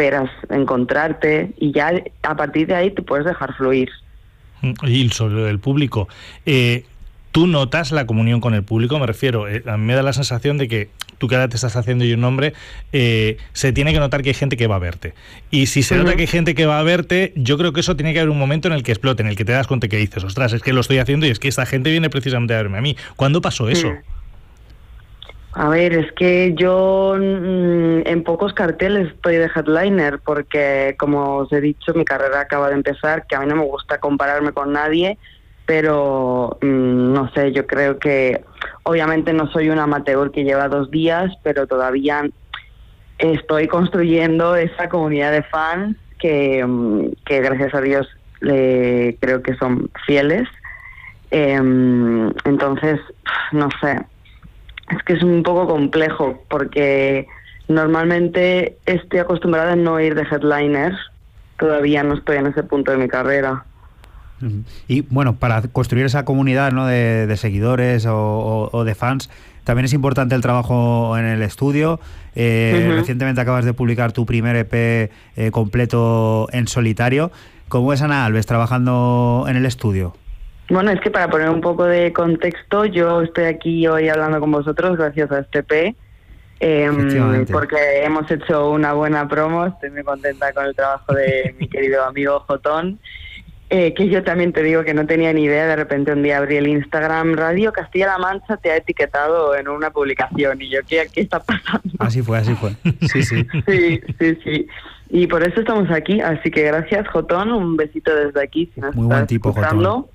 esperas encontrarte, y ya a partir de ahí te puedes dejar fluir. Y sobre el público, ¿tú notas la comunión con el público? Me refiero, a mí me da la sensación de que tú que ahora te estás haciendo y un nombre, se tiene que notar que hay gente que va a verte. Y si se nota que hay gente que va a verte, yo creo que eso tiene que haber un momento en el que explote, en el que te das cuenta que dices, ostras, es que lo estoy haciendo y es que esta gente viene precisamente a verme a mí. ¿Cuándo pasó eso? A ver, es que yo en pocos carteles estoy de headliner porque, como os he dicho, mi carrera acaba de empezar, que a mí no me gusta compararme con nadie, pero no sé, yo creo que obviamente no soy un amateur que lleva 2 días, pero todavía estoy construyendo esa comunidad de fans que gracias a Dios creo que son fieles. Entonces, no sé, es que es un poco complejo porque normalmente estoy acostumbrada a no ir de headliner, todavía no estoy en ese punto de mi carrera. Y bueno, para construir esa comunidad, ¿no?, de seguidores o de fans, también es importante el trabajo en el estudio. Recientemente acabas de publicar tu primer EP completo en solitario. ¿Cómo es Ana Alves trabajando en el estudio? Bueno, es que para poner un poco de contexto, yo estoy aquí hoy hablando con vosotros gracias a este EP, porque hemos hecho una buena promo. Estoy muy contenta con el trabajo de mi querido amigo Jotón, que yo también te digo que no tenía ni idea. De repente un día abrí el Instagram, Radio Castilla-La Mancha te ha etiquetado en una publicación, y yo, ¿qué está pasando? Así fue. Sí. Sí. Y por eso estamos aquí, así que gracias, Jotón, un besito desde aquí, si nos muy estás buen tipo, escuchando.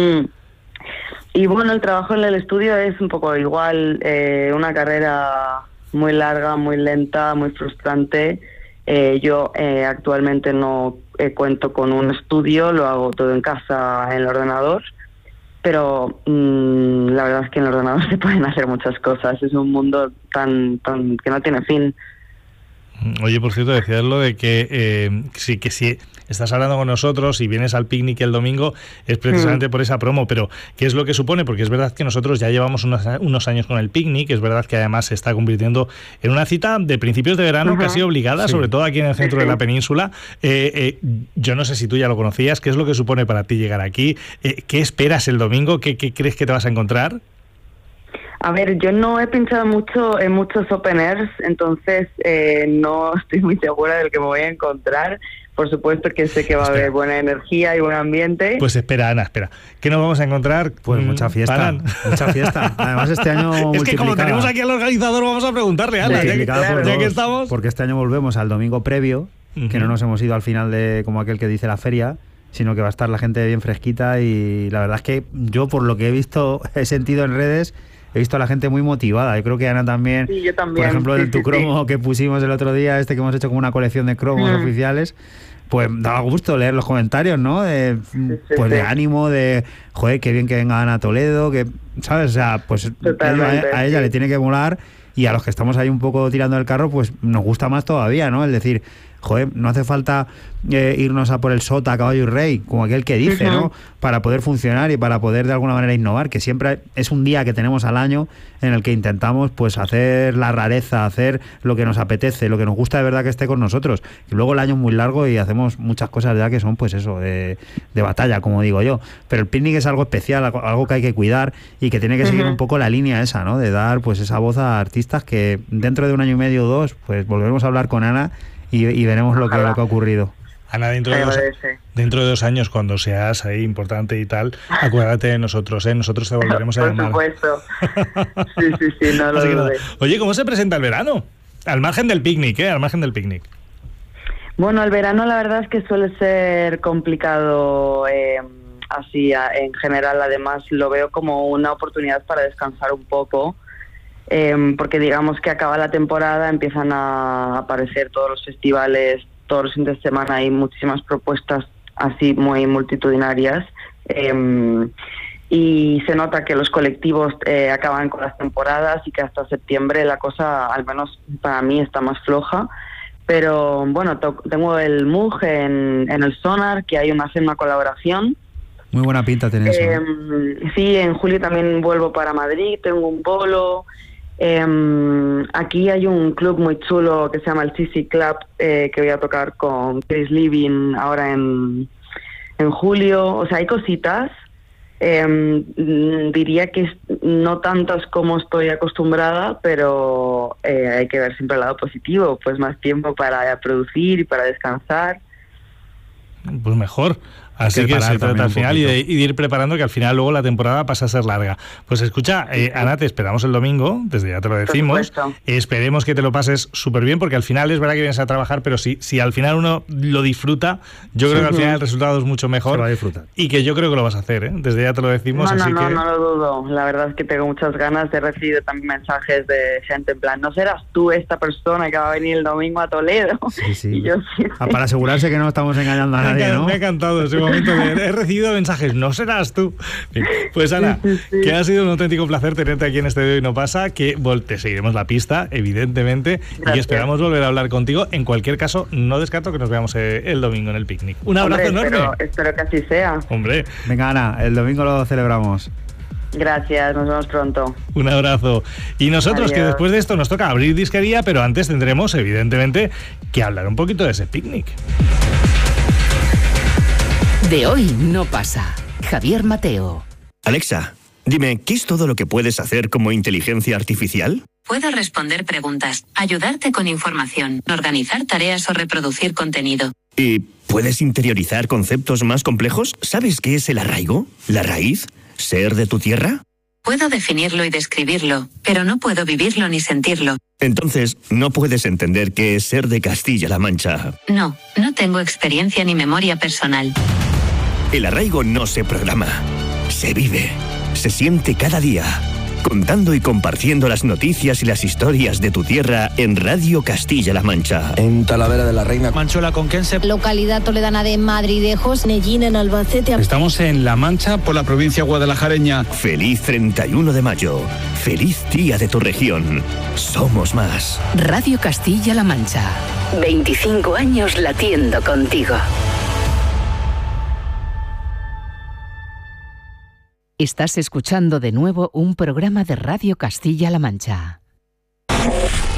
Y bueno, el trabajo en el estudio es un poco igual, una carrera muy larga, muy lenta, muy frustrante. Yo actualmente no cuento con un estudio, lo hago todo en casa, en el ordenador, pero la verdad es que en el ordenador se pueden hacer muchas cosas. Es un mundo tan que no tiene fin. Oye, por cierto, decías lo de que sí estás hablando con nosotros y vienes al picnic el domingo, es precisamente por esa promo, pero ¿qué es lo que supone? Porque es verdad que nosotros ya llevamos unos años con el picnic, es verdad que además se está convirtiendo en una cita de principios de verano casi obligada, sobre todo aquí en el centro de la península. Yo no sé si tú ya lo conocías, ¿qué es lo que supone para ti llegar aquí? ¿Qué esperas el domingo? ¿Qué crees que te vas a encontrar? A ver, yo no he pinchado mucho en muchos open airs, entonces no estoy muy segura del que me voy a encontrar. Por supuesto que sé que va a haber buena energía y buen ambiente. Pues espera, Ana, ¿qué nos vamos a encontrar? Pues mucha fiesta. Mucha fiesta. Además, este año es que como tenemos aquí al organizador, vamos a preguntarle, Ana, ya que estamos. Porque este año volvemos al domingo previo, que no nos hemos ido al final de como aquel que dice la feria, sino que va a estar la gente bien fresquita, y la verdad es que yo, por lo que he sentido en redes, he visto a la gente muy motivada. Yo creo que Ana también. Sí, yo también. Por ejemplo, en tu cromo que pusimos el otro día, que hemos hecho como una colección de cromos oficiales, pues daba gusto leer los comentarios, ¿no? De ánimo, de joder, qué bien que venga Ana Toledo, que, ¿sabes? O sea, pues a ella le tiene que molar, y a los que estamos ahí un poco tirando el carro, pues nos gusta más todavía, ¿no? El decir, joder, no hace falta irnos a por el sota, caballo y rey, como aquel que dice, ¿no? Para poder funcionar y para poder de alguna manera innovar, que siempre es un día que tenemos al año en el que intentamos pues hacer la rareza, hacer lo que nos apetece, lo que nos gusta de verdad que esté con nosotros. Y luego el año es muy largo y hacemos muchas cosas ya que son pues eso, de batalla, como digo yo. Pero el picnic es algo especial, algo que hay que cuidar y que tiene que seguir un poco la línea esa, ¿no? De dar pues esa voz a artistas que dentro de un año y medio o 2 pues volveremos a hablar con Ana y veremos lo que ha ocurrido. Ana, dentro de 2 años, cuando seas ahí importante y tal, acuérdate de nosotros, ¿eh? Nosotros te volveremos a llamar. Por supuesto. Sí, no lo dudes. Oye, ¿cómo se presenta el verano? Al margen del picnic, Al margen del picnic. Bueno, el verano la verdad es que suele ser complicado, así en general. Además lo veo como una oportunidad para descansar un poco, porque digamos que acaba la temporada, empiezan a aparecer todos los festivales, todos los fines de semana hay muchísimas propuestas así muy multitudinarias, y se nota que los colectivos acaban con las temporadas y que hasta septiembre la cosa, al menos para mí, está más floja. Pero bueno, tengo el MUG en el Sonar, que hacen una colaboración. Muy buena pinta tiene eso. Sí, en julio también vuelvo para Madrid, tengo un bolo. Aquí hay un club muy chulo que se llama el CC Club, que voy a tocar con Chris Living ahora en julio. O sea, hay cositas. Diría que no tantas como estoy acostumbrada, pero hay que ver siempre el lado positivo, pues más tiempo para producir y para descansar. Pues mejor. Así que se trata al final y de ir preparando, que al final luego la temporada pasa a ser larga. Pues escucha, Ana, te esperamos el domingo, desde ya te lo decimos. Esperemos que te lo pases súper bien, porque al final es verdad que vienes a trabajar, pero si al final uno lo disfruta, yo creo que al final el resultado es mucho mejor. Se va a disfrutar. Y que yo creo que lo vas a hacer, ¿eh? Desde ya te lo decimos. No lo dudo. La verdad es que tengo muchas ganas. He recibido también mensajes de gente en plan, ¿no serás tú esta persona que va a venir el domingo a Toledo? Sí. Y yo, sí. Para asegurarse que no estamos engañando a nadie, ¿no? Me ha encantado ese momento he recibido mensajes, no serás tú. Bien, pues Ana, que ha sido un auténtico placer tenerte aquí en este De Hoy No Pasa, que te seguiremos la pista, evidentemente. Gracias. Y que esperamos volver a hablar contigo. En cualquier caso, no descarto que nos veamos el domingo en el picnic. Un abrazo enorme. Espero que así sea. Hombre. Venga, Ana, el domingo lo celebramos. Gracias, nos vemos pronto. Un abrazo. Y nosotros, que después de esto nos toca abrir disquería, pero antes tendremos, evidentemente, que hablar un poquito de ese picnic. De Hoy No Pasa. Javier Mateo. Alexa, dime, ¿qué es todo lo que puedes hacer como inteligencia artificial? Puedo responder preguntas, ayudarte con información, organizar tareas o reproducir contenido. ¿Y puedes interiorizar conceptos más complejos? ¿Sabes qué es el arraigo? ¿La raíz? ¿Ser de tu tierra? Puedo definirlo y describirlo, pero no puedo vivirlo ni sentirlo. Entonces, no puedes entender qué es ser de Castilla-La Mancha. No tengo experiencia ni memoria personal. El arraigo no se programa, se vive, se siente cada día. Contando y compartiendo las noticias y las historias de tu tierra en Radio Castilla-La Mancha. En Talavera de la Reina, Manchuela Conquense, localidad toledana de Madridejos, Nellín en Albacete. Estamos en La Mancha por la provincia guadalajareña. Feliz 31 de mayo. Feliz día de tu región. Somos más. Radio Castilla-La Mancha. 25 años latiendo contigo. Estás escuchando de nuevo un programa de Radio Castilla-La Mancha.